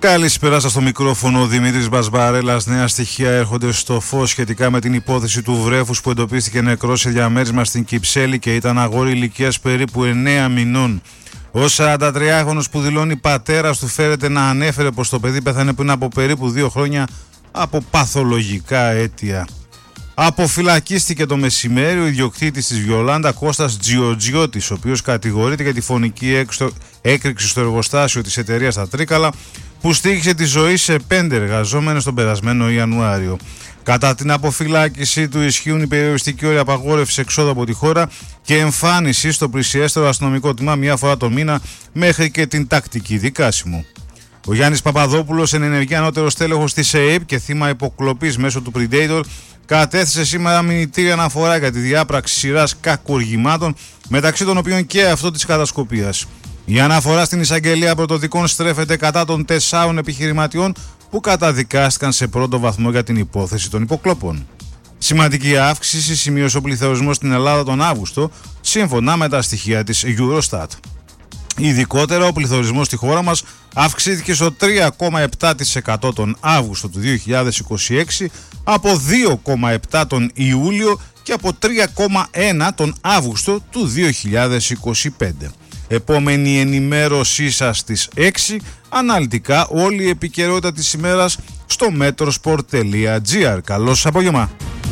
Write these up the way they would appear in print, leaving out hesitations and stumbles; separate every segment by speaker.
Speaker 1: Καλησπέρα σας στο μικρόφωνο. Ο Δημήτρης Μπασμπαρέλας. Νέα στοιχεία έρχονται στο φως σχετικά με την υπόθεση του βρέφους που εντοπίστηκε νεκρό σε διαμέρισμα στην Κυψέλη και ήταν αγόρι ηλικίας περίπου 9 μηνών. Ο 43χρονος που δηλώνει πατέρας του φέρεται να ανέφερε πως το παιδί πέθανε πριν από περίπου 2 χρόνια από παθολογικά αίτια. Αποφυλακίστηκε το μεσημέρι ο ιδιοκτήτης της Βιολάντα Κώστας Τζιοτζιώτης, ο οποίος κατηγορείται για τη φωνική έκρηξη στο εργοστάσιο της εταιρείας στα Τρίκαλα που στοίχησε τη ζωή σε 5 εργαζόμενους τον περασμένο Ιανουάριο. Κατά την αποφυλάκησή του ισχύουν οι περιοριστικοί όροι απαγόρευσης εξόδου από τη χώρα και εμφάνιση στο πλησιέστερο αστυνομικό τμήμα μία φορά το μήνα μέχρι και την τακτική δικάσιμο. Ο Γιάννης Παπαδόπουλος, εν ενεργεία ανώτερος τέλεχος της ΕΕΠ και θύμα υποκλοπής μέσω του Predator, κατέθεσε σήμερα μηνυτήρια αναφορά για τη διάπραξη σειράς κακουργημάτων, μεταξύ των οποίων και αυτό της κατασκοπίας. Η αναφορά στην εισαγγελία πρωτοδικών στρέφεται κατά των 4 επιχειρηματιών που καταδικάστηκαν σε πρώτο βαθμό για την υπόθεση των υποκλόπων. Σημαντική αύξηση σημείωσε ο πληθωρισμός στην Ελλάδα τον Αύγουστο, σύμφωνα με τα στοιχεία της Eurostat. Ειδικότερα, ο πληθωρισμός στη χώρα μας αυξήθηκε στο 3,7% τον Αύγουστο του 2026, από 2,7% τον Ιούλιο και από 3,1% τον Αύγουστο του 2025. Επόμενη ενημέρωσή σας στις 6, αναλυτικά όλη η επικαιρότητα της ημέρας στο metrosport.gr. Καλό σας απόγευμα.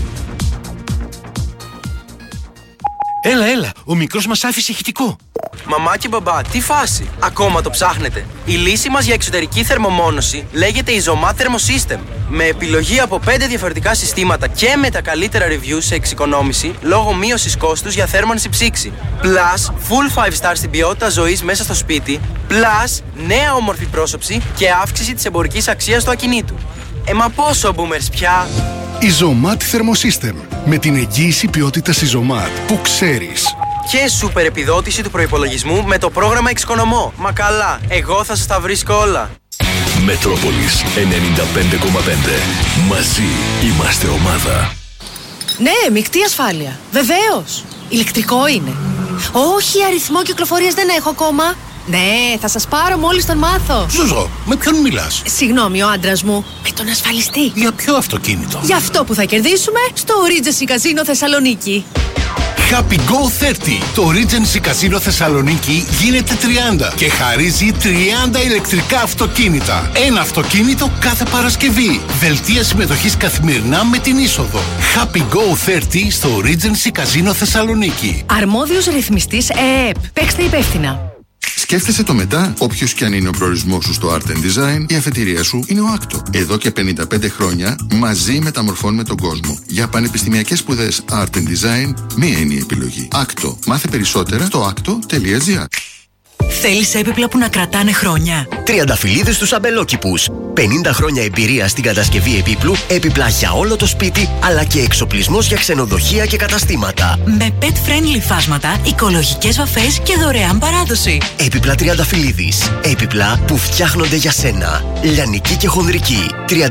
Speaker 2: Έλα, ο μικρός μας άφησε ηχητικό.
Speaker 3: Μαμά και μπαμπά, τι φάση, ακόμα το ψάχνετε? Η λύση μας για εξωτερική θερμομόνωση λέγεται Isomat Thermosystem. Με επιλογή από 5 διαφορετικά συστήματα και με τα καλύτερα reviews σε εξοικονόμηση λόγω μείωσης κόστους για θέρμανση ψήξη. Plus, full 5 stars στην ποιότητα ζωής μέσα στο σπίτι. Plus, νέα όμορφη πρόσωψη και αύξηση της εμπορικής αξίας του ακινήτου. Μα πόσο boomers πια?
Speaker 4: Isomat Thermosystem. Με την εγγύηση ποιότητας Isomat που ξέρεις.
Speaker 3: Και σούπερ επιδότηση του προϋπολογισμού με το πρόγραμμα Εξοικονομώ. Μα καλά, εγώ θα σας τα βρίσκω όλα.
Speaker 5: Μετρόπολης 95,5. Μαζί είμαστε ομάδα.
Speaker 6: Ναι, μεικτή ασφάλεια. Βεβαίως. Ηλεκτρικό είναι. Όχι, αριθμό κυκλοφορίας δεν έχω ακόμα. Ναι, θα σας πάρω μόλις τον μάθω.
Speaker 4: Ζουζό, με ποιον μιλάς?
Speaker 6: Συγγνώμη, ο άντρας μου. Με τον ασφαλιστή.
Speaker 4: Για ποιο αυτοκίνητο?
Speaker 6: Για αυτό που θα κερδίσουμε στο Regency Casino Θεσσαλονίκη.
Speaker 4: Happy Go 30. Το Regency Casino Θεσσαλονίκη γίνεται 30 και χαρίζει 30 ηλεκτρικά αυτοκίνητα. Ένα αυτοκίνητο κάθε Παρασκευή. Δελτία συμμετοχής καθημερινά με την είσοδο. Happy Go 30 στο Regency Casino Θεσσαλονίκη.
Speaker 6: Αρμόδιος ρυθμιστής ΕΕΠ. Παίξτε υπεύθυνα.
Speaker 7: Σκέφτεσαι το μετά, όποιος και αν είναι ο προορισμός σου στο Art and Design, η αφετηρία σου είναι ο Άκτο. Εδώ και 55 χρόνια μαζί μεταμορφώνουμε τον κόσμο. Για πανεπιστημιακές σπουδές Art and Design, μία είναι η επιλογή. Άκτο. Μάθε περισσότερα στο akto.gr.
Speaker 8: Θέλεις έπιπλα που να κρατάνε χρόνια?
Speaker 9: Τριανταφυλλίδες στους αμπελόκηπους. 50 χρόνια εμπειρία στην κατασκευή επίπλου, έπιπλα για όλο το σπίτι, αλλά και εξοπλισμός για ξενοδοχεία και καταστήματα.
Speaker 8: Με pet-friendly φάσματα, οικολογικές βαφές και δωρεάν παράδοση.
Speaker 9: Έπιπλα Τριανταφυλλίδης. Έπιπλα που φτιάχνονται για σένα. Λιανική και χονδρική.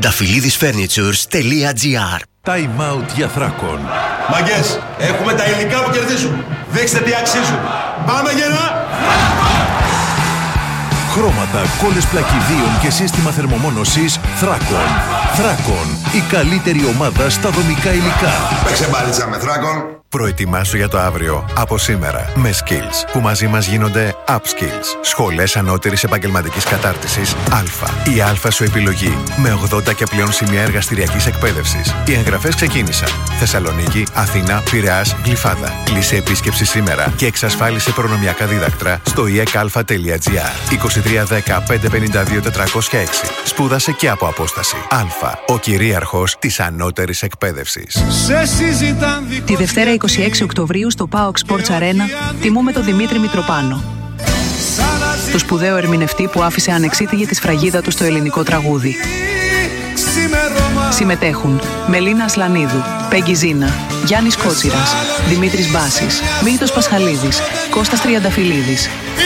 Speaker 9: Τριανταφυλλίδισfurnitures.gr.
Speaker 5: Time out για Θράκον.
Speaker 10: Μαγκές, έχουμε τα υλικά που κερδίζουν. Δείξτε τι αξίζουν. Πάμε γερά!
Speaker 5: Χρώματα, κόλλες πλακιδίων και σύστημα θερμομόνωσης Θράκον. Θράκον, η καλύτερη ομάδα στα δομικά υλικά.
Speaker 10: Παίξε μπάλιτσα με Θράκον.
Speaker 11: Προετοιμάσου για το αύριο από σήμερα με Skills, που μαζί μας γίνονται Upskills. Σχολές ανώτερης επαγγελματικής κατάρτισης Α. Η Α σου επιλογή με 80 και πλέον σημεία εργαστηριακής εκπαίδευσης. Οι εγγραφές ξεκίνησαν. Θεσσαλονίκη, Αθήνα, Πειραιάς, Γλυφάδα. Κλείσε επίσκεψη σήμερα και εξασφάλισε προνομιακά δίδακτρα στο iekalfa.gr. 2310 552 406. Σπούδασε και από απόσταση. Α. Ο κυρίαρχος της ανώτερης εκπαίδευσης.
Speaker 12: Τη Δευτέρα 26 Οκτωβρίου στο PAOK Sports Arena τιμούμε τον Δημήτρη Μητροπάνο, το σπουδαίο ερμηνευτή που άφησε ανεξίτηλη τη σφραγίδα του στο ελληνικό τραγούδι. Συμμετέχουν Μελίνα Ασλανίδου, Πέγγι Ζίνα, Γιάννης Κότσιρας, Δημήτρης Μπάσης, Μύητος Πασχαλίδης, Κώστας Τριανταφυλλίδης.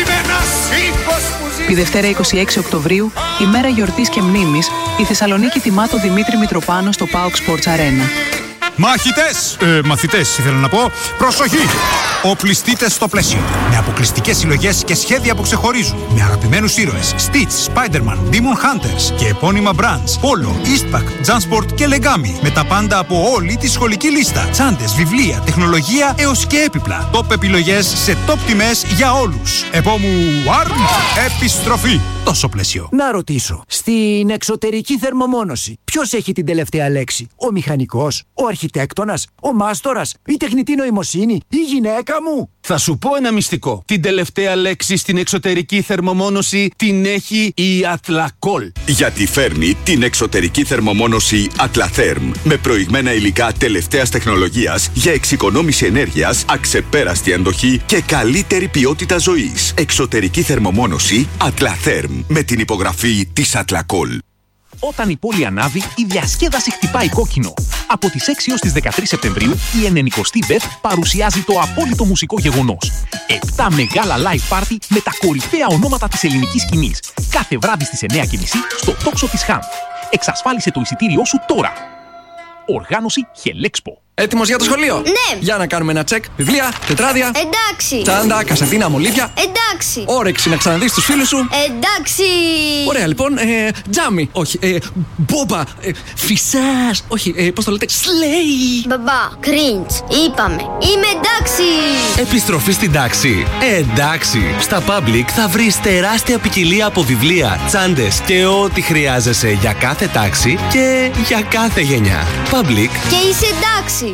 Speaker 12: Τη Δευτέρα 26 Οκτωβρίου, ημέρα γιορτής και μνήμης, η Θεσσαλονίκη τιμά τον Δημήτρη Μητροπάνο στο PAOK Sports Arena.
Speaker 13: Μαχητές! Μαθητές ήθελα να πω. Προσοχή! Οπλιστείτε στο πλαίσιο. Με αποκλειστικές συλλογές και σχέδια που ξεχωρίζουν. Με αγαπημένους ήρωες Stitch, Spider-Man, Demon Hunters και επώνυμα brands Polo, Eastpak, Jansport και Legami. Με τα πάντα από όλη τη σχολική λίστα. Τσάντες, βιβλία, τεχνολογία έως και έπιπλα. Top επιλογές σε top τιμές για όλους. Επόμου Arm, επιστροφή. Τόσο πλαίσιο.
Speaker 14: Να ρωτήσω, στην εξωτερική θερμομόνωση ποιος έχει την τελευταία λέξη? Ο μηχανικός, ο αρχιτέκτονας, ο μάστορας, η τεχνητή νοημοσύνη, η γυναίκα μου?
Speaker 15: Θα σου πω ένα μυστικό. Την τελευταία λέξη στην εξωτερική θερμομόνωση την έχει η Athlacol.
Speaker 16: Γιατί φέρνει την εξωτερική θερμομόνωση Atlatherm με προηγμένα υλικά τελευταίας τεχνολογίας για εξοικονόμηση ενέργειας, αξεπέραστη αντοχή και καλύτερη ποιότητα ζωής. Εξωτερική θερμομόνωση Atlatherm με την υπογραφή της Athlacol.
Speaker 2: Όταν η πόλη ανάβει, η διασκέδαση χτυπάει κόκκινο. Από τις 6 έως τις 13 Σεπτεμβρίου, η 90η ΒΕΘ παρουσιάζει το απόλυτο μουσικό γεγονός. 7 μεγάλα live party με τα κορυφαία ονόματα της ελληνικής σκηνής. Κάθε βράδυ στις 9:30 στο τόξο της ΧΑΜ. Εξασφάλισε το εισιτήριό σου τώρα. Οργάνωση Χελέξπο.
Speaker 17: Έτοιμος για το σχολείο?
Speaker 18: Ναι!
Speaker 17: Για να κάνουμε ένα τσεκ. Βιβλία, τετράδια.
Speaker 18: Εντάξει!
Speaker 17: Τσάντα, κασετίνα, μολύβια.
Speaker 18: Εντάξει!
Speaker 17: Όρεξη να ξαναδείς τους φίλους σου.
Speaker 18: Εντάξει!
Speaker 17: Ωραία, λοιπόν. Τζάμι. Όχι. Μπόμπα. Φυσάς. Όχι. Πώς το λέτε? Σλέι.
Speaker 18: Μπαμπά, κριντς. Είπαμε. Είμαι εντάξει!
Speaker 19: Επιστροφή στην τάξη. Εντάξει! Στα Public θα βρεις τεράστια ποικιλία από βιβλία, τσάντες και ό,τι χρειάζεσαι για κάθε τάξη και για κάθε γενιά. Public.
Speaker 18: Και είσαι εντάξει!